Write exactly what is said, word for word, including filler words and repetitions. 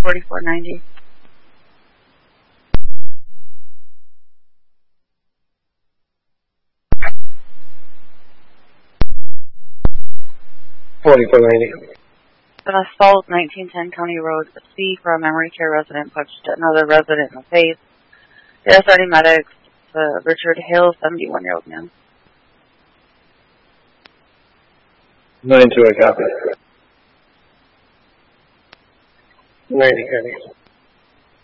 forty-four ninety. forty-four ninety. An assault, nineteen ten County Road C, for a memory care resident punched another resident in the face. The S R D medics, uh, Richard Hill, seventy-one-year-old man. nine two, I copy. ninety, ninety.